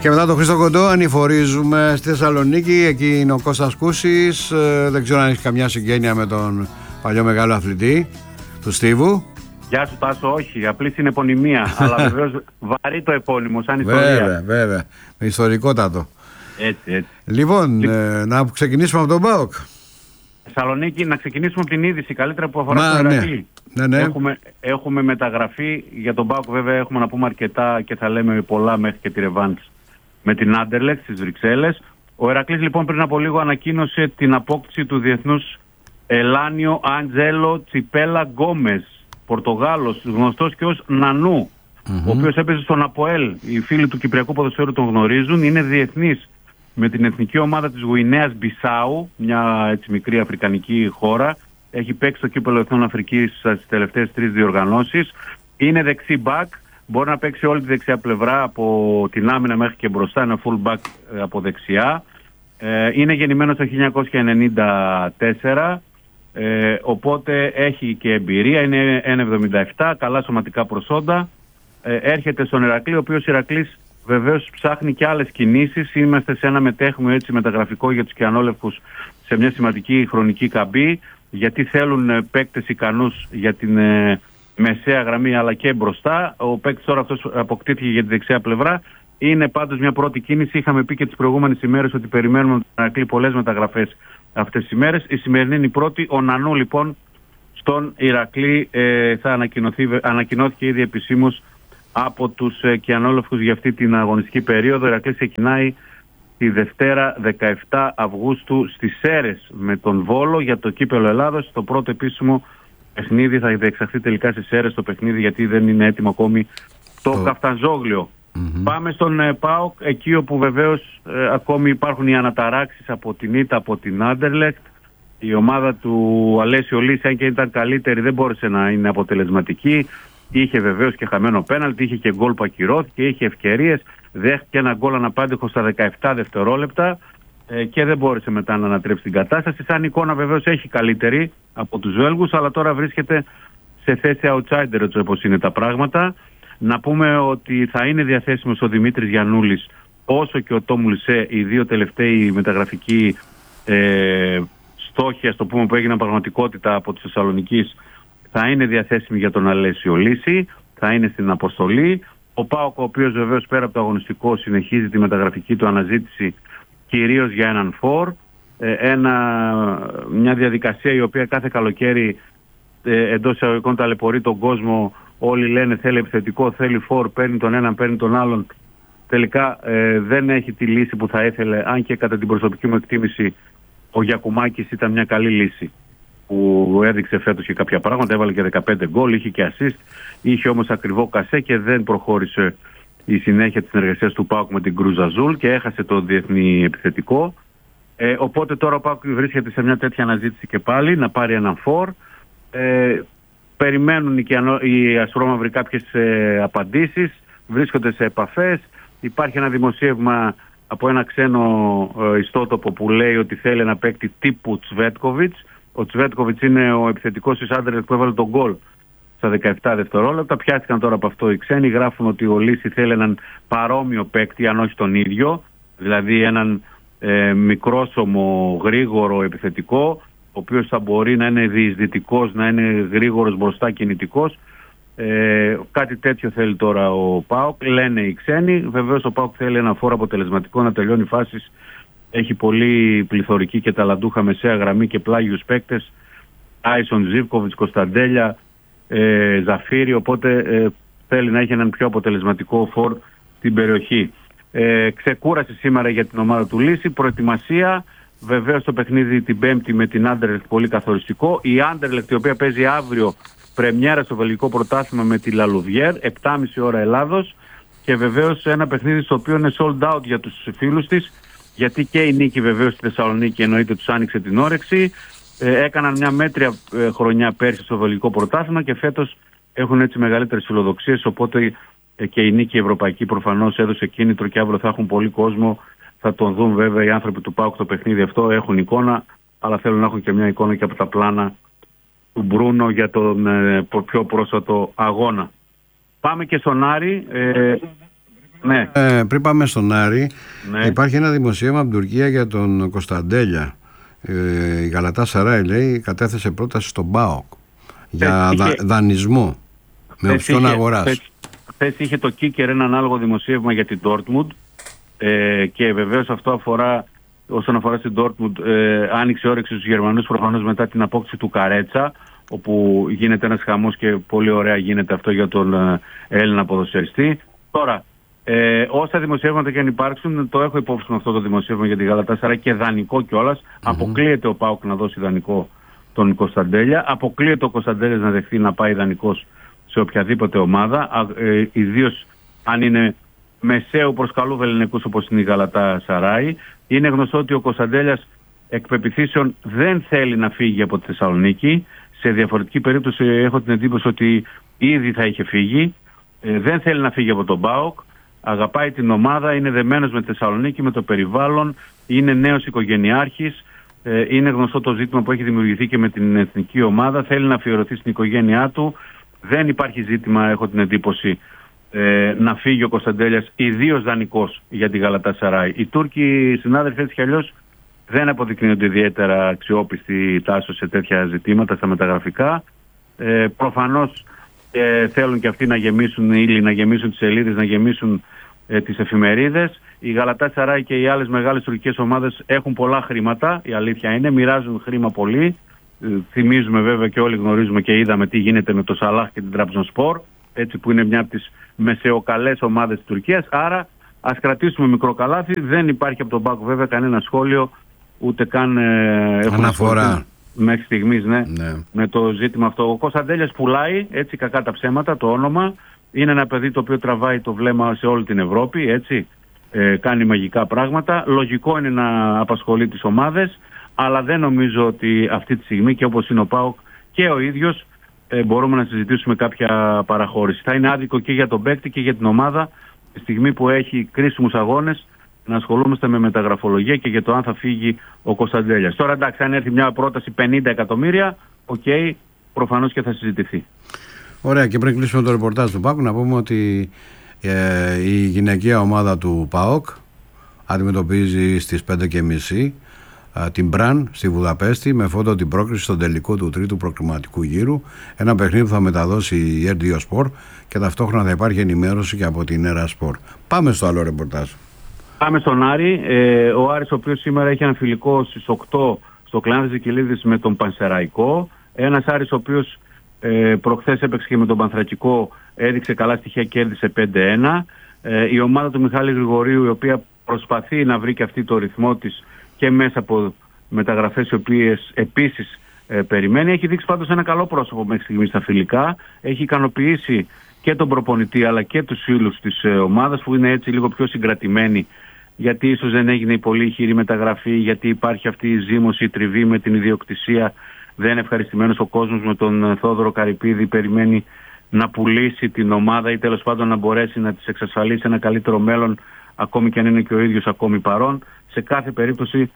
Και μετά τον Χρήστο Κοντό ανηφορίζουμε στη Θεσσαλονίκη. Εκεί είναι ο Κώστας Κούσης. Δεν ξέρω αν έχει καμιά συγγένεια με τον παλιό μεγάλο αθλητή του Στίβου. Γεια σου Τάσο, όχι, απλή είναι επωνυμία. Αλλά βεβαίως βαρύ το επώνυμο, σαν ιστορία. Βέβαια, ιστορικότατο. Έτσι. Λοιπόν, να ξεκινήσουμε από τον ΠΑΟΚ. Θεσσαλονίκη, να ξεκινήσουμε από την είδηση καλύτερα που αφορά τον Ηρακλή. Ναι. Έχουμε μεταγραφή για τον ΠΑΟΚ, βέβαια έχουμε να πούμε αρκετά και θα λέμε πολλά μέχρι και τη ρεβάνς με την Άντερλεχτ στις Βρυξέλλες. Ο Ηρακλής λοιπόν πριν από λίγο ανακοίνωσε την απόκτηση του διεθνούς Ελάνιο Αντζέλο Τσιπέλα Γκόμες, Πορτογάλος, γνωστός και ως Νανού, ο οποίος έπαιζε στον ΑΠΟΕΛ. Οι φίλοι του Κυπριακού ποδοσφαίρου τον γνωρίζουν. Είναι διεθνής με την εθνική ομάδα της Γουινέας Μπισάου, μια έτσι μικρή αφρικανική χώρα. Έχει παίξει το κύπελλο Εθνών Αφρικής στις τελευταίες 3 διοργανώσεις. Είναι δεξί μπακ. Μπορεί να παίξει όλη τη δεξιά πλευρά από την άμυνα μέχρι και μπροστά. Ένα full back από δεξιά. Είναι γεννημένος το 1994. Οπότε έχει και εμπειρία. Είναι 1,77. Καλά σωματικά προσόντα. Έρχεται στον Ηρακλή, ο οποίος Ηρακλής βεβαίως ψάχνει και άλλες κινήσεις. Είμαστε σε ένα μετέχμιο έτσι μεταγραφικό για τους κιανόλευκους σε μια σημαντική χρονική καμπή, γιατί θέλουν παίκτες ικανούς για την μεσαία γραμμή αλλά και μπροστά. Ο παίκτης τώρα αυτός αποκτήθηκε για τη δεξιά πλευρά. Είναι πάντως μια πρώτη κίνηση. Είχαμε πει και τις προηγούμενες ημέρες ότι περιμένουμε τον Ηρακλή πολλές μεταγραφές αυτές τις ημέρες. Η σημερινή είναι η πρώτη. Ο Νανού λοιπόν στον Ηρακλή θα ανακοινώθηκε ήδη επισήμως από τους κιανόλευκους για αυτή την αγωνιστική περίοδο. Ο Ηρακλής ξεκινάει τη Δευτέρα 17 Αυγούστου στις Σέρρες με τον Βόλο για το κύπελλο Ελλάδος. Το πρώτο επίσημο παιχνίδι θα διεξαχθεί τελικά στις Σέρρες το παιχνίδι, γιατί δεν είναι έτοιμο ακόμη το Καφτανζόγλιο. Πάμε στον ΠΑΟΚ, εκεί όπου βεβαίως ακόμη υπάρχουν οι αναταράξεις από την ήττα από την Άντερλεχτ. Η ομάδα του Αλέσιο Λύση, αν και ήταν καλύτερη, δεν μπόρεσε να είναι αποτελεσματική. Είχε βεβαίως και χαμένο πέναλτι, είχε και γκολ που ακυρώθηκε, είχε ευκαιρίες, δέχτηκε ένα γκολ αναπάντηχο στα 17 δευτερόλεπτα και δεν μπόρεσε μετά να ανατρέψει την κατάσταση. Σαν εικόνα βεβαίως έχει καλύτερη από τους Βέλγους, αλλά τώρα βρίσκεται σε θέση outsider, έτσι όπως είναι τα πράγματα. Να πούμε ότι θα είναι διαθέσιμος ο Δημήτρης Γιαννούλης όσο και ο Τόμ Λισέ, οι δύο τελευταίοι μεταγραφικοί στόχοι, ας το πούμε, που έγιναν πραγματικότητα από τη Θεσσαλονίκη, θα είναι διαθέσιμοι για τον Αλέσιο Λύση, θα είναι στην αποστολή. Ο ΠΑΟΚ, ο οποίος βεβαίως πέρα από το αγωνιστικό συνεχίζει τη μεταγραφική του αναζήτηση κυρίως για έναν φορ. Μια διαδικασία η οποία κάθε καλοκαίρι εντός εισαγωγικών ταλαιπωρεί τον κόσμο. Όλοι λένε θέλει επιθετικό, θέλει φορ, παίρνει τον έναν, παίρνει τον άλλον. Τελικά δεν έχει τη λύση που θα ήθελε, αν και κατά την προσωπική μου εκτίμηση ο Γιακουμάκης ήταν μια καλή λύση που έδειξε φέτος και κάποια πράγματα, έβαλε και 15 γκολ, είχε και assist, είχε όμως ακριβό κασέ και δεν προχώρησε η συνέχεια της συνεργασίας του ΠΑΟΚ με την Κρούζ Αζούλ και έχασε το διεθνή επιθετικό. Οπότε τώρα ο ΠΑΟΚ βρίσκεται σε μια τέτοια αναζήτηση και πάλι να πάρει έναν φορ. Περιμένουν οι ασπρόμαυροι κάποιες απαντήσεις, βρίσκονται σε επαφές. Υπάρχει ένα δημοσίευμα από ένα ξένο ιστότοπο που λέει ότι θέλει ένα παίκτη τύπου Τσβέτκοβιτς. Ο Τσβέτκοβιτς είναι ο επιθετικός της Άντερλεχτ που έβαλε τον γκολ στα 17 δευτερόλεπτα. Πιάστηκαν τώρα από αυτό οι ξένοι. Γράφουν ότι ο Λύση θέλει έναν παρόμοιο παίκτη, αν όχι τον ίδιο. Δηλαδή έναν μικρόσωμο, γρήγορο επιθετικό, ο οποίος θα μπορεί να είναι διεισδυτικός, να είναι γρήγορος μπροστά, κινητικός. Κάτι τέτοιο θέλει τώρα ο ΠΑΟΚ, λένε οι ξένοι. Βεβαίως ο ΠΑΟΚ θέλει ένα φόρο αποτελεσματικό, να τελειώνει φάσεις. Έχει πολύ πληθωρική και ταλαντούχα μεσαία γραμμή και πλάγιους παίκτες. Άισον, Ζίβκοβιτς, Κωνσταντέλια, Ζαφύρι. Οπότε θέλει να έχει έναν πιο αποτελεσματικό φόρ στην περιοχή. Ξεκούραση σήμερα για την ομάδα του Λύση. Προετοιμασία. Βεβαίως το παιχνίδι την Πέμπτη με την Άντερλεχτ πολύ καθοριστικό. Η Άντερλεχτ, η οποία παίζει αύριο πρεμιέρα στο βελγικό πρωτάθλημα με τη Λαλουβιέρ, 7.30 ώρα Ελλάδος. Και βεβαίως ένα παιχνίδι στο οποίο είναι sold out για τους φίλους της, γιατί και η νίκη βεβαίως στη Θεσσαλονίκη εννοείται τους άνοιξε την όρεξη. Έκαναν μια μέτρια χρονιά πέρσι στο βελγικό πρωτάθλημα και φέτος έχουν έτσι μεγαλύτερες φιλοδοξίες. Οπότε και η νίκη ευρωπαϊκή προφανώς έδωσε κίνητρο και αύριο θα έχουν πολύ κόσμο. Θα τον δουν βέβαια οι άνθρωποι του ΠΑΟΚ το παιχνίδι αυτό. Έχουν εικόνα, αλλά θέλουν να έχουν και μια εικόνα και από τα πλάνα του Μπρούνο για τον πιο πρόσφατο αγώνα. Πάμε και στον Άρη. Ναι. Πριν πάμε στον Άρη, Ναι. υπάρχει ένα δημοσίευμα από την Τουρκία για τον Κωνσταντέλια. Η Γαλατάσαράι, λέει, κατέθεσε πρόταση στον ΠΑΟΚ για δανεισμό με οψιόν αγοράς. Χθες είχε το Kicker ένα ανάλογο δημοσίευμα για την Dortmund, και βεβαίως αυτό όσον αφορά στην Dortmund, άνοιξε όρεξη στους Γερμανούς προφανώς μετά την απόκτηση του Καρέτσα, όπου γίνεται ένας χαμός και πολύ ωραία γίνεται αυτό για τον Έλληνα ποδοσφαιριστή. Τώρα, όσα δημοσιεύματα και αν υπάρξουν, το έχω υπόψη με αυτό το δημοσίευμα για τη Γαλατάσαράι και δανεικό κιόλας. Αποκλείεται ο ΠΑΟΚ να δώσει δανεικό τον Κωνσταντέλια. Αποκλείεται ο Κωνσταντέλιας να δεχθεί να πάει δανεικός σε οποιαδήποτε ομάδα, ιδίως αν είναι μεσαίου προς καλού βεληνικούς όπως είναι η Γαλατάσαράι. Είναι γνωστό ότι ο Κωνσταντέλιας εκ πεποιθήσεων δεν θέλει να φύγει από τη Θεσσαλονίκη. Σε διαφορετική περίπτωση έχω την εντύπωση ότι ήδη θα είχε φύγει. Δεν θέλει να φύγει από τον ΠΑΟΚ. Αγαπάει την ομάδα, είναι δεμένος με τη Θεσσαλονίκη, με το περιβάλλον, είναι νέος οικογενειάρχης. Είναι γνωστό το ζήτημα που έχει δημιουργηθεί και με την εθνική ομάδα. Θέλει να αφιερωθεί στην οικογένειά του. Δεν υπάρχει ζήτημα, έχω την εντύπωση, να φύγει ο Κωνσταντέλιας, ιδίως δανεικός για τη Γαλατάσαράι. Οι Τούρκοι συνάδελφοι έτσι κι αλλιώς δεν αποδεικνύονται ιδιαίτερα αξιόπιστοι τάσο σε τέτοια ζητήματα, στα μεταγραφικά. Προφανώς θέλουν και αυτοί να γεμίσουν ύλη, να γεμίσουν τις σελίδες, να γεμίσουν τις εφημερίδες. Η Γαλατάσαράι και οι άλλες μεγάλες τουρκικές ομάδες έχουν πολλά χρήματα, η αλήθεια είναι, μοιράζουν χρήμα πολύ. Θυμίζουμε βέβαια και όλοι γνωρίζουμε και είδαμε τι γίνεται με το Σαλάχ και την Τραμπζονσπορ, έτσι, που είναι μια από τις μεσαιοκαλές ομάδες της Τουρκίας. Άρα ας κρατήσουμε μικρό καλάθι. Δεν υπάρχει από τον ΠΑΟΚ βέβαια κανένα σχόλιο, ούτε καν αναφορά μέχρι στιγμής, ναι, με το ζήτημα αυτό. Ο Κωνσταντέλιας πουλάει, έτσι, κακά τα ψέματα, το όνομα. Είναι ένα παιδί το οποίο τραβάει το βλέμμα σε όλη την Ευρώπη, έτσι. Κάνει μαγικά πράγματα. Λογικό είναι να απασχολεί τις ομάδες, αλλά δεν νομίζω ότι αυτή τη στιγμή, και όπως είναι ο ΠΑΟΚ και ο ίδιος, μπορούμε να συζητήσουμε κάποια παραχώρηση. Θα είναι άδικο και για τον παίκτη και για την ομάδα, τη στιγμή που έχει κρίσιμους αγώνες, να ασχολούμαστε με μεταγραφολογία και για το αν θα φύγει ο Κωνσταντέλιας. Τώρα εντάξει, αν έρθει μια πρόταση 50 εκατομμύρια, προφανώς και θα συζητηθεί. Ωραία, και πριν κλείσουμε το ρεπορτάζ του ΠΑΟΚ, να πούμε ότι η γυναικεία ομάδα του ΠΑΟΚ αντιμετωπίζει στις 5:30 την Μπραν στη Βουδαπέστη, με φόντο την πρόκριση στον τελικό του τρίτου προκριματικού γύρου. Ένα παιχνίδι που θα μεταδώσει η R2 Sport και ταυτόχρονα θα υπάρχει ενημέρωση και από την Έρα Sport. Πάμε στο άλλο ρεπορτάζ. Πάμε στον Άρη. Ο Άρης, ο οποίος σήμερα έχει ένα φιλικό στις 8 στο Κλάνδης Ζικυλίδης με τον Πανσεραϊκό. Ένας Άρης ο οποίος προχθές έπαιξε και με τον Πανθρακικό, έδειξε καλά στοιχεία, κέρδισε 5-1. Η ομάδα του Μιχάλη Γρηγορίου, η οποία προσπαθεί να βρει και αυτή το ρυθμό της και μέσα από μεταγραφές οι οποίες επίσης περιμένει. Έχει δείξει πάντως ένα καλό πρόσωπο μέχρι στιγμής στα φιλικά. Έχει ικανοποιήσει και τον προπονητή αλλά και τους φίλους της ομάδας, που είναι έτσι λίγο πιο συγκρατημένοι, γιατί ίσως δεν έγινε η πολύ χειρή μεταγραφή, γιατί υπάρχει αυτή η ζήμωση, η τριβή με την ιδιοκτησία. Δεν είναι ευχαριστημένος ο κόσμος με τον Θόδωρο Καρυπίδη, περιμένει να πουλήσει την ομάδα ή τέλος πάντων να μπορέσει να της εξασφαλίσει ένα καλύτερο μέλλον, ακόμη και αν είναι και ο ίδιος ακόμη παρόν. Σε κάθε περίπτωση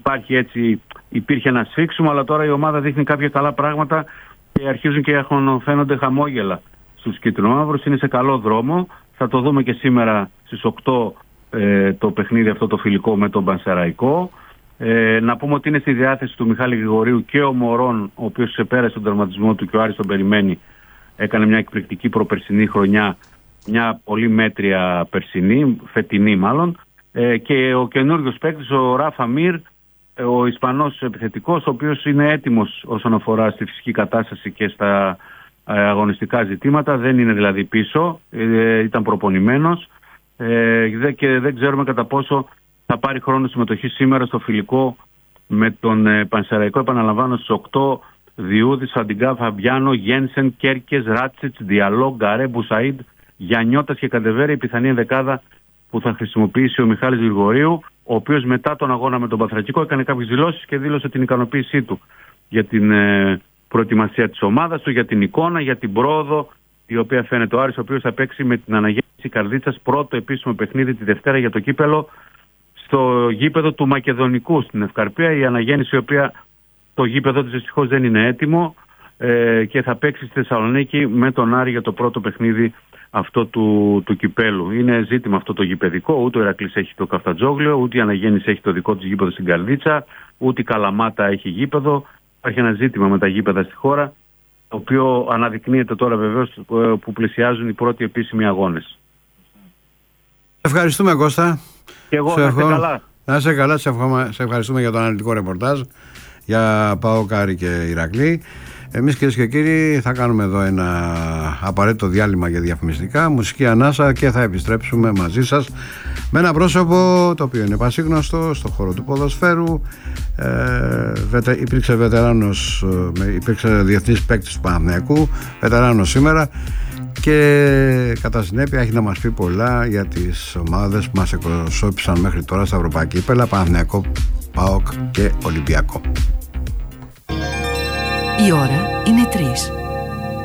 υπήρχε ένα σφίξιμο, αλλά τώρα η ομάδα δείχνει κάποια καλά πράγματα και αρχίζουν και φαίνονται χαμόγελα στους κίτρινο-μαύρους. Είναι σε καλό δρόμο. Θα το δούμε και σήμερα στις 8 το παιχνίδι αυτό το φιλικό με τον Πανσεραϊκό. Να πούμε ότι είναι στη διάθεση του Μιχάλη Γρηγορίου και ο Μωρόν, ο οποίος ξεπέρασε τον τερματισμό του και ο Άρης τον περιμένει. Έκανε μια εκπληκτική προπερσινή χρονιά, μια πολύ μέτρια φετινή μάλλον. Και ο καινούριος παίκτης, ο Ράφα Μίρ, ο Ισπανός επιθετικός, ο οποίος είναι έτοιμος όσον αφορά στη φυσική κατάσταση και στα αγωνιστικά ζητήματα. Δεν είναι δηλαδή πίσω, ήταν προπονημένος και δεν ξέρουμε κατά πόσο θα πάρει χρόνο συμμετοχή σήμερα στο φιλικό με τον Πανσεραϊκό. Επαναλαμβάνω, στις 8 Διούδης, Φαντιγκά, Φαμπιάνο, Γένσεν, Κέρκες, Ράτσιτς, Διαλό, Γκαρέ, Μπουσαΐντ, Γιαννιώτας και Καντεβέρη, η πιθανή ενδεκάδα που θα χρησιμοποιήσει ο Μιχάλης Γρηγορίου, ο οποίος μετά τον αγώνα με τον Πανθρακικό έκανε κάποιες δηλώσεις και δήλωσε την ικανοποίησή του για την προετοιμασία της ομάδας του, για την εικόνα, για την πρόοδο η οποία φαίνεται. Ο Άρης, ο οποίος θα παίξει με την Αναγέννηση Καρδίτσας πρώτο επίσημο παιχνίδι τη Δευτέρα για το κύπελο στο γήπεδο του Μακεδονικού στην Ευκαρπία. Η Αναγέννηση, η οποία το γήπεδο της δυστυχώς δεν είναι έτοιμο και θα παίξει στη Θεσσαλονίκη με τον Άρη για το πρώτο παιχνίδι αυτό του κυπέλου. Είναι ζήτημα αυτό το γηπεδικό, ούτε ο Ηρακλής έχει το Καφτατζόγλιο, ούτε η Αναγέννηση έχει το δικό της γήπεδο στην Καρδίτσα, ούτε η Καλαμάτα έχει γήπεδο. Υπάρχει ένα ζήτημα με τα γήπεδα στη χώρα, το οποίο αναδεικνύεται τώρα βεβαίως που πλησιάζουν οι πρώτοι επίσημοι αγώνες. Ευχαριστούμε, Κώστα. Και εγώ, να είστε καλά. Να είσαι καλά, σε ευχαριστούμε για το αναλυτικό ρεπορτάζ για ΠΑΟΚ, Άρη και Ηρακλή. Εμείς, κυρίες και κύριοι, θα κάνουμε εδώ ένα απαραίτητο διάλειμμα για διαφημιστικά, μουσική ανάσα, και θα επιστρέψουμε μαζί σας με ένα πρόσωπο το οποίο είναι πασίγνωστο στον χώρο του ποδοσφαίρου. Υπήρξε διεθνής παίκτης του Παναθηναϊκού, βετεράνος σήμερα, και κατά συνέπεια έχει να μας πει πολλά για τις ομάδες που μας εκπροσώπησαν μέχρι τώρα στα ευρωπαϊκά κύπελλα, Παναθηναϊκό, ΠΑΟΚ και Ολυμπιακό. Η ώρα είναι 3.